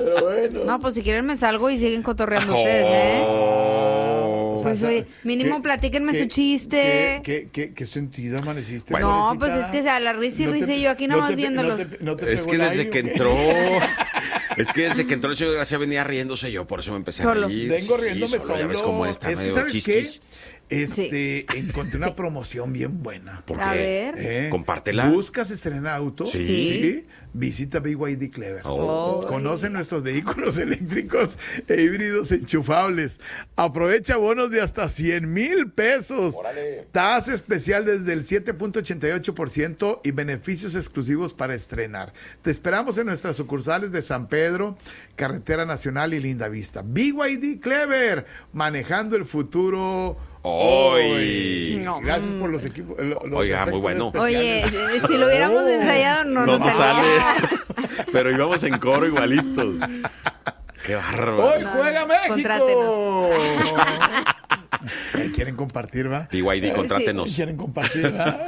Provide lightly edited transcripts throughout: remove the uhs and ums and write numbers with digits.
Pero bueno. No, pues si quieren me salgo y siguen cotorreando ustedes, ¿eh? Pues oye, mínimo platíquenme su chiste. ¿Qué sentido amaneciste? No, pues es que a la risa y risa y yo aquí nada más viéndolos. Es que desde que entró... Es que desde que entró el señor Gracia venía riéndose yo, por eso me empecé a reír. Vengo riéndome solo. Ya ves cómo está, es que, medio ¿sabes chisquis. qué? Encontré una promoción bien buena. ¿Por A qué? ver. Compártela. ¿Buscas estrenar auto? Sí. Visita BYD Clever. Oh. Conoce nuestros vehículos eléctricos e híbridos enchufables. Aprovecha bonos de hasta 100,000 pesos. Órale. Tasa especial desde el 7.88% y beneficios exclusivos para estrenar. Te esperamos en nuestras sucursales de San Pedro, Carretera Nacional y Linda Vista. BYD Clever, manejando el futuro hoy. No. Gracias por los equipos. Oiga, muy bueno. Oye, si lo hubiéramos ensayado no nos salía. sale. Pero íbamos en coro igualitos. Qué bárbaro. Hoy juega México. Contrátenos. ¿Quieren compartir, va? BYD, contrátenos. ¿Quieren compartir, va?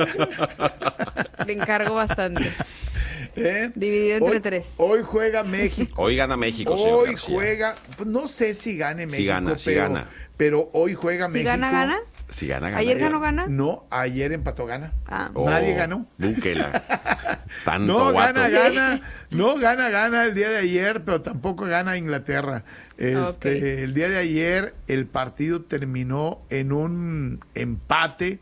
Le encargo bastante. Dividido entre 3. Hoy juega México. Hoy gana México, señor Hoy García. juega, pues no sé si gane México. Sí gana. Pero hoy juega ¿Si México. gana? Si gana. ¿Ayer ganó? No, ayer empató gana. Ah. Nadie ganó. Búsquela. Tanto No guato. gana el día de ayer, pero tampoco gana Inglaterra. El día de ayer el partido terminó en un empate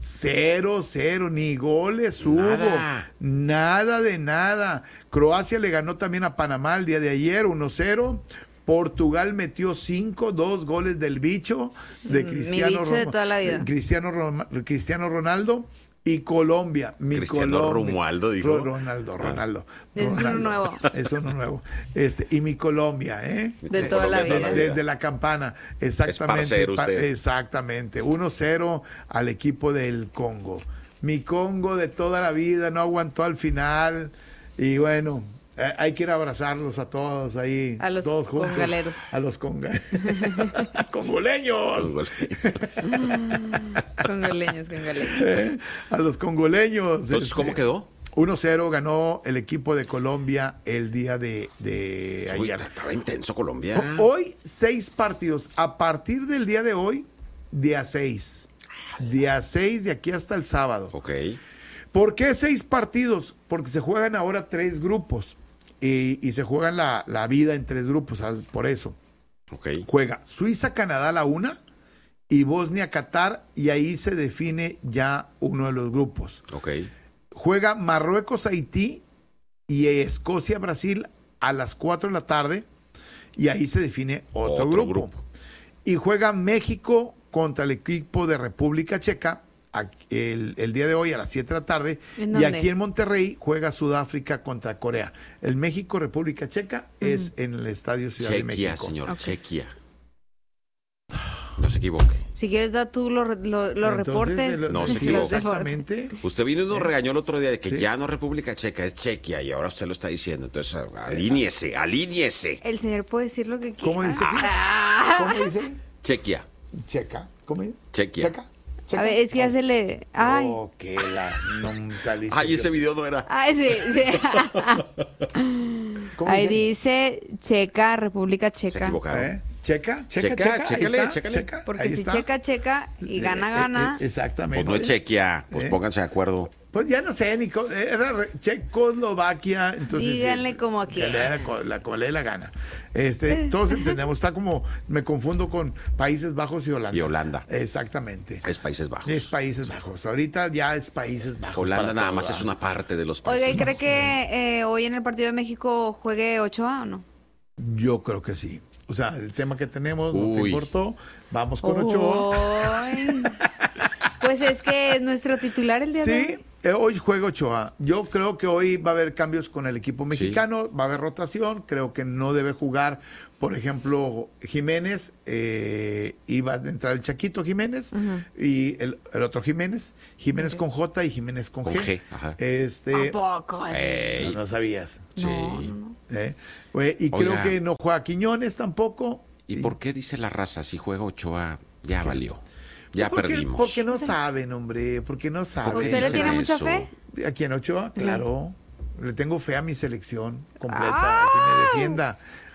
0-0, ni goles hubo, nada de nada. Croacia le ganó también a Panamá el día de ayer 1-0. Portugal metió 2 goles del bicho de Cristiano, mi bicho de toda la vida. Cristiano Ronaldo. Y Colombia, Cristiano Colombia. Romualdo, dijo. Ronaldo. Es uno nuevo. Es uno nuevo. Y mi Colombia, De toda la vida. Desde la campana. Exactamente. Es parcero usted. Exactamente. 1-0 al equipo del Congo. Mi Congo de toda la vida no aguantó al final. Y bueno, hay que ir a abrazarlos a todos ahí. A los todos juntos. congaleros. A los congoleños. Congoleños. A los congoleños. Entonces, ¿cómo quedó? 1-0 ganó el equipo de Colombia el día de Uy, ayer. estaba intenso Colombia. Hoy 6 partidos. A partir del día de hoy, día 6. Día 6 de aquí hasta el sábado. Ok. ¿Por qué 6 partidos? Porque se juegan ahora 3 grupos. Y se juegan la vida en 3 grupos, por eso. Okay. Juega Suiza-Canadá la una y Bosnia-Qatar, y ahí se define ya uno de los grupos. Okay. Juega Marruecos-Haití y Escocia-Brasil a las 4 de la tarde, y ahí se define otro grupo. Y juega México contra el equipo de República Checa el día de hoy a las 7 de la tarde. Y aquí en Monterrey juega Sudáfrica contra Corea. El México-República Checa es en el Estadio Ciudad de México. Señor, Chequia. No se equivoque. Si quieres, da tú los reportes. No se equivoque. Exactamente. Usted vino y nos regañó el otro día de que ya no es República Checa, es Chequia, y ahora usted lo está diciendo. Entonces, alíñese. El señor puede decir lo que quiera. ¿Cómo dice? ¿Cómo dice? Chequia. Checa. ¿Cómo dice? Chequia. Checa. A ver, es que ya se le... Ay. Oh, que la Ay, ese video no era. Ay, sí. Ahí dice Checa, República Checa. Se equivocaron. Checa. Chécale. Porque ahí si está. Checa y gana. Exactamente. Pues no es Chequia, pues pónganse de acuerdo. Pues ya no sé, Nico, era Checoslovaquia, entonces... Díganle como aquí. Como le dé la gana. Todos entendemos, está como, me confundo con Países Bajos y Holanda. Y Holanda. Exactamente. Es Países Bajos. Es Países Bajos. Ahorita ya es Países Bajos. Holanda nada más es una parte de los países. Oiga, ¿y cree que hoy en el partido de México juegue Ochoa o no? Yo creo que sí. O sea, el tema que tenemos no te importó. Vamos con Ochoa. Pues es que es nuestro titular el día de hoy. Sí, hoy juega Ochoa. Yo creo que hoy va a haber cambios con el equipo mexicano, va a haber rotación. Creo que no debe jugar, por ejemplo, Jiménez. Iba a entrar el Chaquito Jiménez y el otro Jiménez con J y Jiménez con G. Ajá. ¿A poco? No sabías. Sí. No. Y creo que no juega Quiñones tampoco. ¿Y por qué dice la raza si juega Ochoa ya valió? Ya perdimos. Porque no saben, hombre, porque no saben. ¿Usted le tiene mucha fe? ¿A quién, Ochoa? Claro. Le tengo fe a mi selección completa, a quien me defienda.